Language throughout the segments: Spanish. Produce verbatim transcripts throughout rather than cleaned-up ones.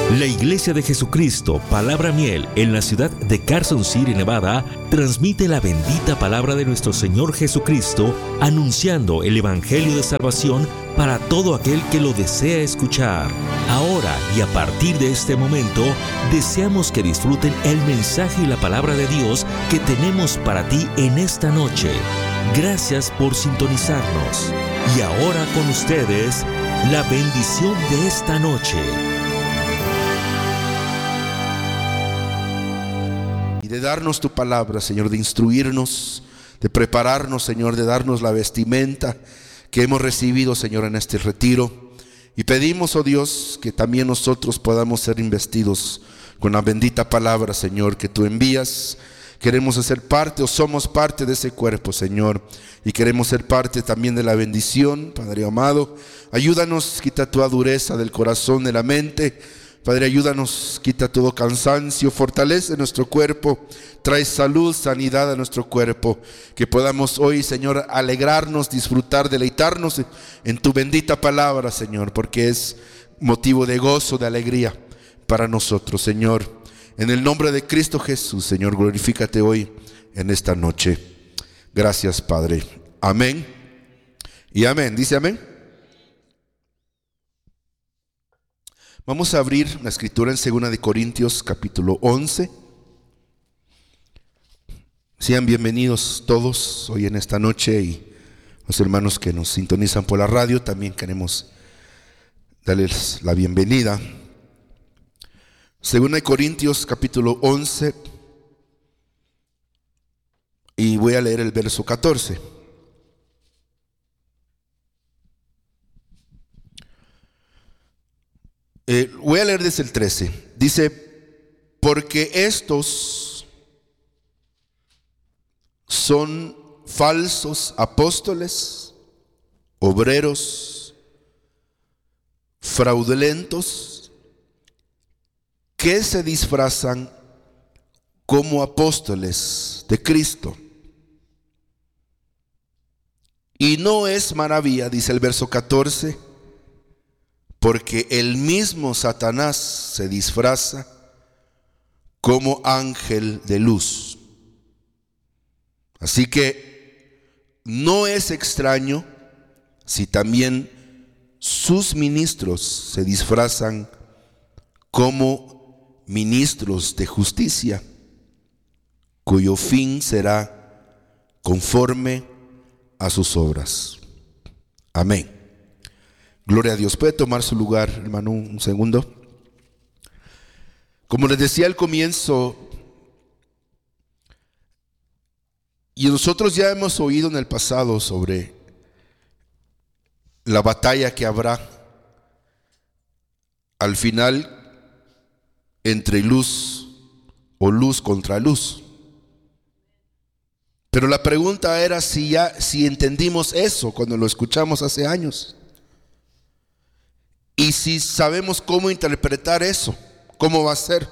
La Iglesia de Jesucristo, Palabra Miel, en la ciudad de Carson City, Nevada, transmite la bendita palabra de nuestro Señor Jesucristo, anunciando el Evangelio de salvación para todo aquel que lo desea escuchar. Ahora y a partir de este momento, deseamos que disfruten el mensaje y la palabra de Dios que tenemos para ti en esta noche. Gracias por sintonizarnos. Y ahora con ustedes, la bendición de esta noche. De darnos tu palabra, Señor, de instruirnos, de prepararnos, Señor, de darnos la vestimenta que hemos recibido, Señor, en este retiro. Y pedimos, oh Dios, que también nosotros podamos ser investidos con la bendita palabra, Señor, que tú envías. Queremos ser parte o somos parte de ese cuerpo, Señor, y queremos ser parte también de la bendición. Padre amado, ayúdanos, quita toda dureza del corazón, de la mente. Padre, ayúdanos, quita todo cansancio, fortalece nuestro cuerpo, trae salud, sanidad a nuestro cuerpo, que podamos hoy, Señor, alegrarnos, disfrutar, deleitarnos en tu bendita palabra, Señor, porque es motivo de gozo, de alegría para nosotros, Señor. En el nombre de Cristo Jesús, Señor, glorifícate hoy en esta noche. Gracias, Padre. Amén y amén. ¿Dice amén? Vamos a abrir la escritura en segunda de Corintios capítulo once. Sean bienvenidos todos hoy en esta noche, y los hermanos que nos sintonizan por la radio también queremos darles la bienvenida. segunda de Corintios capítulo once, y voy a leer el verso catorce. Eh, voy a leer desde el trece. Dice: porque estos son falsos apóstoles, obreros fraudulentos, que se disfrazan como apóstoles de Cristo. Y no es maravilla, dice el verso catorce, porque el mismo Satanás se disfraza como ángel de luz. Así que no es extraño si también sus ministros se disfrazan como ministros de justicia, cuyo fin será conforme a sus obras. Amén. Gloria a Dios. ¿Puede tomar su lugar, hermano, un segundo? Como les decía al comienzo, y nosotros ya hemos oído en el pasado sobre la batalla que habrá al final entre luz o luz contra luz. Pero la pregunta era si ya si entendimos eso cuando lo escuchamos hace años. Y si sabemos cómo interpretar eso, cómo va a ser.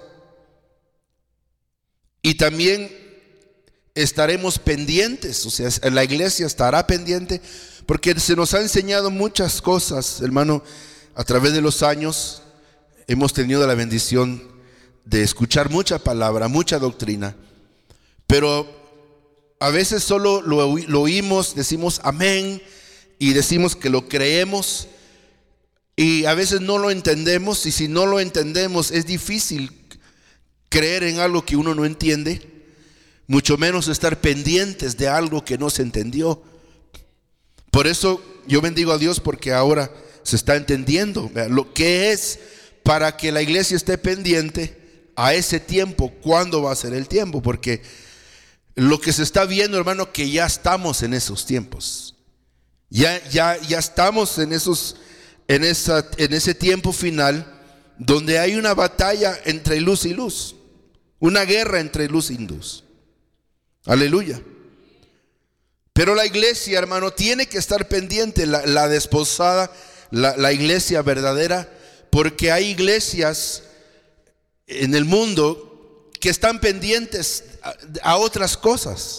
Y también estaremos pendientes, o sea, la iglesia estará pendiente, porque se nos ha enseñado muchas cosas, hermano. A través de los años hemos tenido la bendición de escuchar mucha palabra, mucha doctrina, pero a veces solo lo, lo oímos, decimos amén y decimos que lo creemos, y a veces no lo entendemos, y si no lo entendemos es difícil creer en algo que uno no entiende, mucho menos estar pendientes de algo que no se entendió. Por eso yo bendigo a Dios, porque ahora se está entendiendo lo que es, para que la iglesia esté pendiente a ese tiempo. ¿Cuándo va a ser el tiempo? Porque lo que se está viendo, hermano, que ya estamos en esos tiempos. Ya, ya, ya estamos en esos En, esa, en ese tiempo final, donde hay una batalla entre luz y luz, una guerra entre luz y luz. Aleluya. Pero la iglesia, hermano, tiene que estar pendiente, la, la desposada, la, la iglesia verdadera, porque hay iglesias en el mundo que están pendientes a, a otras cosas.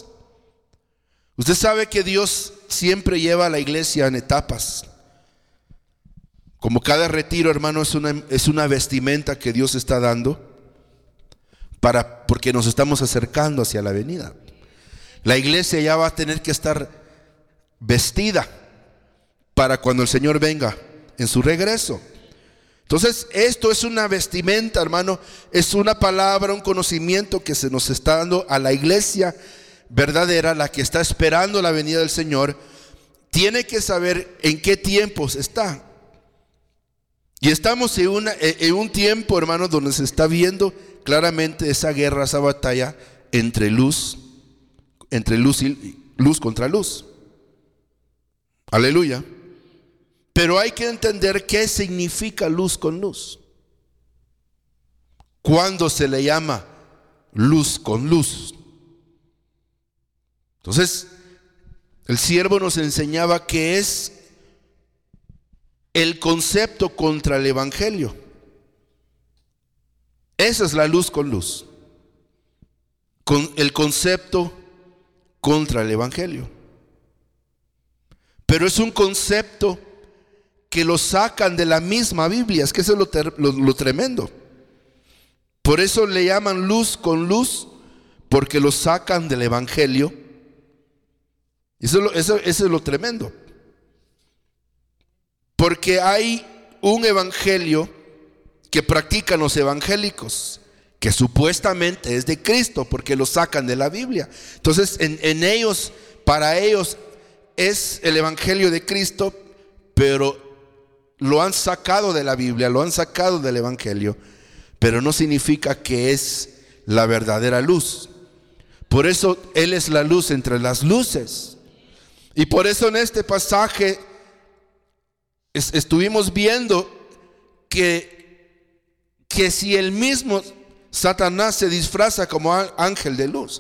Usted sabe que Dios siempre lleva a la iglesia en etapas. Como cada retiro, hermano, es una, es una vestimenta que Dios está dando para, porque nos estamos acercando hacia la venida. La iglesia ya va a tener que estar vestida para cuando el Señor venga en su regreso. Entonces, esto es una vestimenta, hermano, es una palabra, un conocimiento que se nos está dando a la iglesia verdadera, la que está esperando la venida del Señor. Tiene que saber en qué tiempos está. Y estamos en, una, en un tiempo, hermano, donde se está viendo claramente esa guerra, esa batalla entre luz, entre luz y luz contra luz. Aleluya. Pero hay que entender qué significa luz con luz. ¿Cuándo se le llama luz con luz? Entonces, el siervo nos enseñaba que es el concepto contra el evangelio. Esa es la luz con luz. Con el concepto contra el evangelio. Pero es un concepto que lo sacan de la misma Biblia. Es que eso es lo, ter, lo, lo tremendo. Por eso le llaman luz con luz, porque lo sacan del evangelio. Eso es lo, eso, eso es lo tremendo. Porque hay un evangelio que practican los evangélicos, que supuestamente es de Cristo, porque lo sacan de la Biblia. Entonces en, en ellos, para ellos es el evangelio de Cristo, pero lo han sacado de la Biblia, lo han sacado del evangelio, pero no significa que es la verdadera luz. Por eso Él es la luz entre las luces. Y por eso en este pasaje es, estuvimos viendo que, que si el mismo Satanás se disfraza como ángel de luz.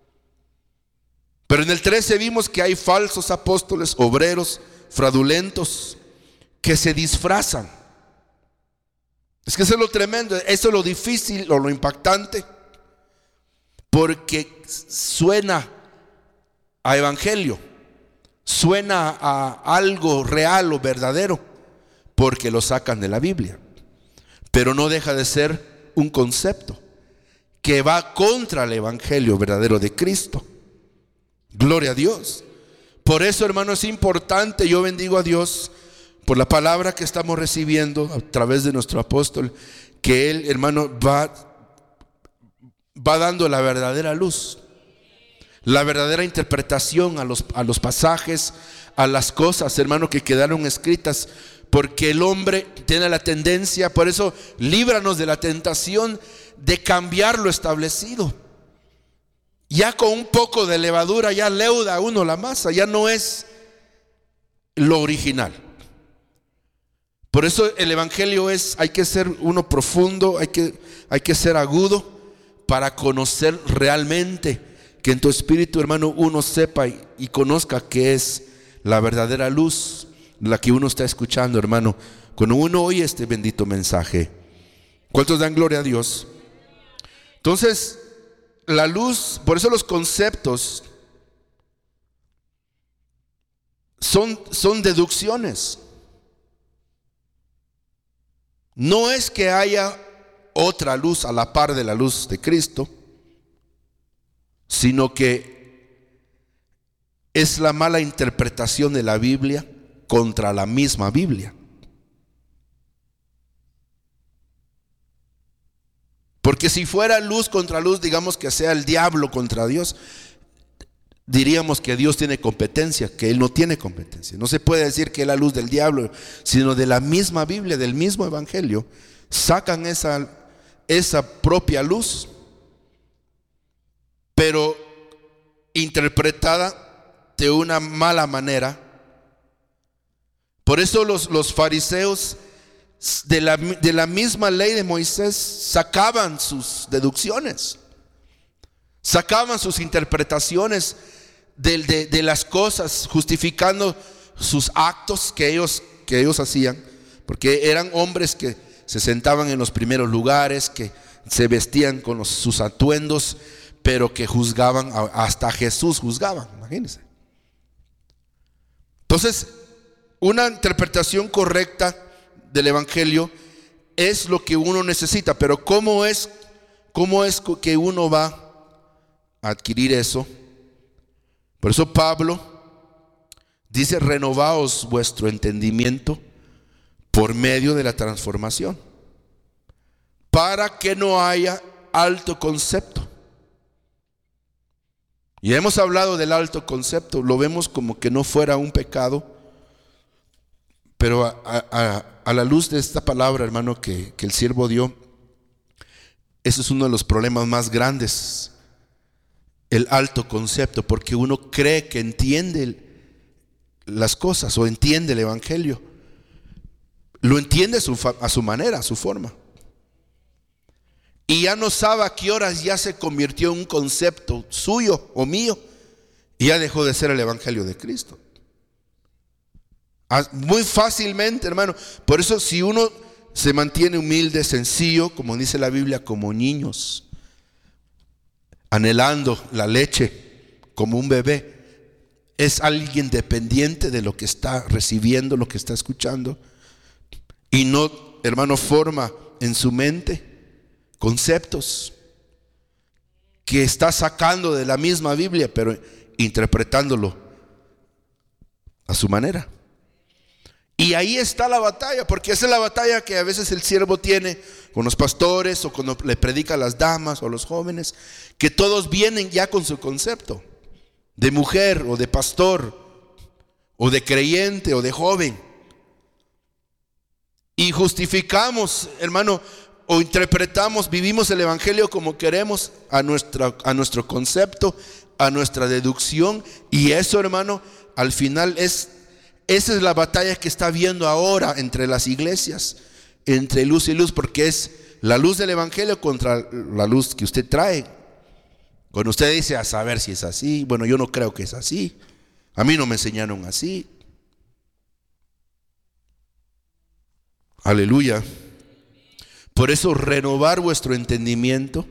Pero en el trece vimos que hay falsos apóstoles, obreros, fraudulentos, que se disfrazan. Es que eso es lo tremendo, eso es lo difícil o lo impactante, porque suena a evangelio, suena a algo real o verdadero, porque lo sacan de la Biblia, pero no deja de ser un concepto que va contra el evangelio verdadero de Cristo. Gloria a Dios. Por eso, hermano, es importante, yo bendigo a Dios por la palabra que estamos recibiendo a través de nuestro apóstol, que él, hermano, va, va dando la verdadera luz, la verdadera interpretación a los, a los pasajes, a las cosas, hermano, que quedaron escritas, porque el hombre tiene la tendencia, por eso líbranos de la tentación de cambiar lo establecido. Ya con un poco de levadura ya leuda uno la masa, ya no es lo original. Por eso el evangelio es, hay que ser uno profundo, hay que, hay que ser agudo para conocer realmente, que en tu espíritu, hermano, uno sepa y, y conozca que es la verdadera luz, la que uno está escuchando, hermano, cuando uno oye este bendito mensaje. ¿Cuántos dan gloria a Dios? Entonces, la luz, por eso los conceptos son, son deducciones. No es que haya otra luz a la par de la luz de Cristo, sino que es la mala interpretación de la Biblia contra la misma Biblia. Porque si fuera luz contra luz, digamos que sea el diablo contra Dios, diríamos que Dios tiene competencia, que Él no tiene competencia. No se puede decir que es la luz del diablo, sino de la misma Biblia, del mismo evangelio, sacan esa, esa propia luz, pero interpretada de una mala manera. Por eso los, los fariseos de la, de la misma ley de Moisés sacaban sus deducciones, sacaban sus interpretaciones de, de, de las cosas, justificando sus actos que ellos, que ellos hacían, porque eran hombres que se sentaban en los primeros lugares, que se vestían con los, sus atuendos, pero que juzgaban, hasta Jesús juzgaban, imagínense. Entonces, una interpretación correcta del Evangelio es lo que uno necesita. Pero ¿cómo es, cómo es que uno va a adquirir eso? Por eso Pablo dice: renovaos vuestro entendimiento por medio de la transformación, para que no haya alto concepto. Y hemos hablado del alto concepto, lo vemos como que no fuera un pecado, pero a, a, a la luz de esta palabra, hermano, que, que el siervo dio, ese es uno de los problemas más grandes, el alto concepto, porque uno cree que entiende las cosas o entiende el Evangelio, lo entiende a su, a su manera, a su forma. Y ya no sabe a qué horas ya se convirtió en un concepto suyo o mío, y ya dejó de ser el Evangelio de Cristo. Muy fácilmente, hermano. Por eso, si uno se mantiene humilde, sencillo, como dice la Biblia, como niños, anhelando la leche como un bebé, es alguien dependiente de lo que está recibiendo, lo que está escuchando, y no, hermano, forma en su mente conceptos que está sacando de la misma Biblia, pero interpretándolo a su manera. Y ahí está la batalla, porque esa es la batalla que a veces el siervo tiene con los pastores, o cuando le predica a las damas o a los jóvenes, que todos vienen ya con su concepto de mujer o de pastor o de creyente o de joven, y justificamos, hermano, o interpretamos, vivimos el Evangelio como queremos, a, nuestra, a nuestro concepto, a nuestra deducción. Y eso, hermano, al final es, esa es la batalla que está habiendo ahora entre las iglesias, entre luz y luz, porque es la luz del Evangelio contra la luz que usted trae. Cuando usted dice: a saber si es así, bueno, yo no creo que es así, a mí no me enseñaron así. Aleluya. Por eso, renovar vuestro entendimiento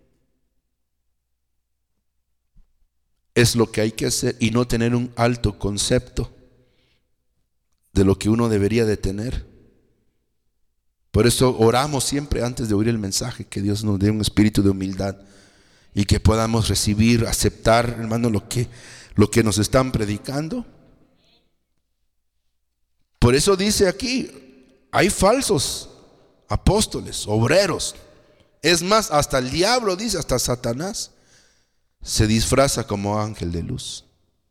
es lo que hay que hacer, y no tener un alto concepto de lo que uno debería de tener. Por eso oramos siempre antes de oír el mensaje, que Dios nos dé un espíritu de humildad y que podamos recibir, aceptar, hermano, lo que, lo que nos están predicando. Por eso dice aquí: hay falsos apóstoles, obreros. Es más, hasta el diablo, dice, hasta Satanás se disfraza como ángel de luz.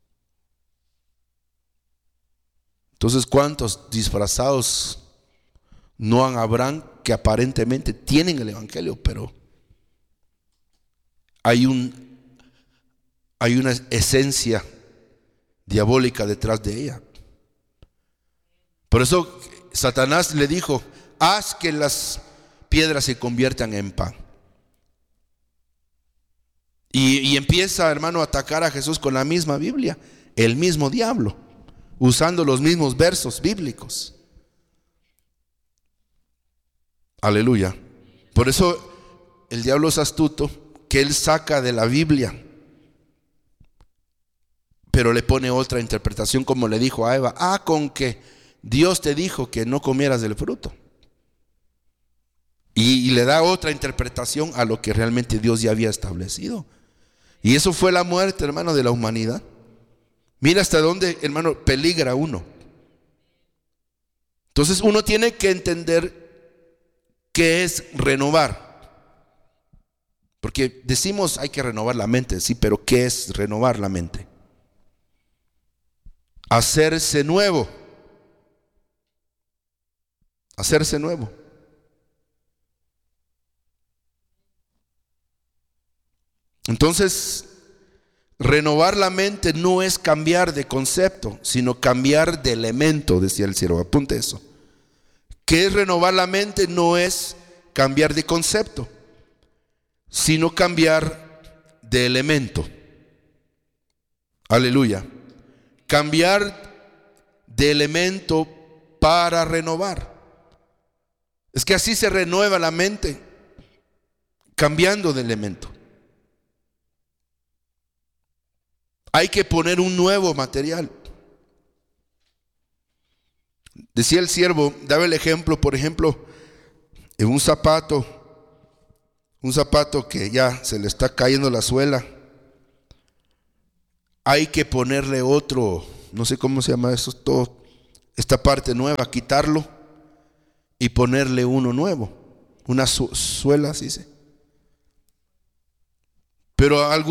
Entonces, ¿cuántos disfrazados no habrán que aparentemente tienen el Evangelio, pero hay un hay una esencia diabólica detrás de ella? Por eso Satanás le dijo: haz que las piedras se conviertan en pan. Y, y empieza, hermano, a atacar a Jesús con la misma Biblia, el mismo diablo, usando los mismos versos bíblicos. Aleluya. Por eso el diablo es astuto, que él saca de la Biblia, pero le pone otra interpretación, como le dijo a Eva: ah, con que Dios te dijo que no comieras del fruto. Y, y le da otra interpretación a lo que realmente Dios ya había establecido. Y eso fue la muerte, hermano, de la humanidad. Mira hasta dónde, hermano, peligra uno. Entonces uno tiene que entender qué es renovar. Porque decimos hay que renovar la mente, sí, pero ¿qué es renovar la mente? Hacerse nuevo. Hacerse nuevo. Entonces, renovar la mente no es cambiar de concepto, sino cambiar de elemento, decía el siervo. Apunte eso. ¿Qué es renovar la mente? No es cambiar de concepto, sino cambiar de elemento. Aleluya. Cambiar de elemento para renovar. Es que así se renueva la mente, cambiando de elemento. Hay que poner un nuevo material. Decía el siervo, daba el ejemplo, por ejemplo, en un zapato, un zapato que ya se le está cayendo la suela, hay que ponerle otro, no sé cómo se llama eso, todo, esta parte nueva, quitarlo y ponerle uno nuevo, una su- suela, así se. Pero algún